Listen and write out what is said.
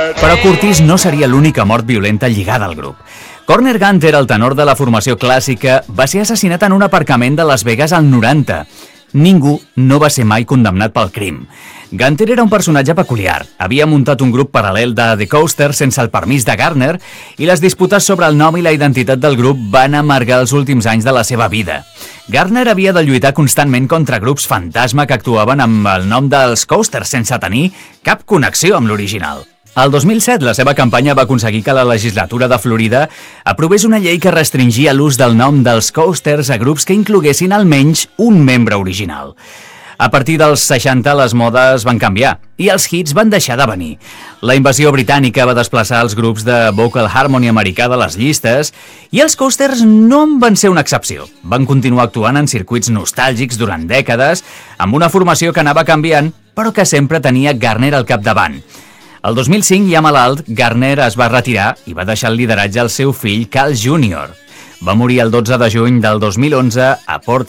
Però Curtis no seria l'única mort violenta lligada al grup. Corner Gunter, el tenor de la formació clàssica, va ser assassinat en un aparcament de Las Vegas al 90. Ningú no va ser mai condemnat pel crim. Gunter era un personatge peculiar. Havia muntat un grup paral·lel de The Coasters sense el permís de Garner i les disputes sobre el nom i la identitat del grup van amargar els últims anys de la seva vida. Garner havia de lluitar constantment contra grups fantasma que actuaven amb el nom dels Coasters sense tenir cap connexió amb l'original. El 2007, la seva campanya va aconseguir que la legislatura de Florida aprovés una llei que restringia l'ús del nom dels Coasters a grups que incloguessin almenys un membre original. A partir dels 60, les modes van canviar i els hits van deixar de venir. La invasió britànica va desplaçar els grups de vocal harmony americà de les llistes i els Coasters no en van ser una excepció. Van continuar actuant en circuits nostàlgics durant dècades, amb una formació que anava canviant, però que sempre tenia Garner al capdavant. El 2005, ja malalt, Garner es va retirar i va deixar el lideratge al seu fill Cal Jr. Va morir el 12 de juny del 2011 a Port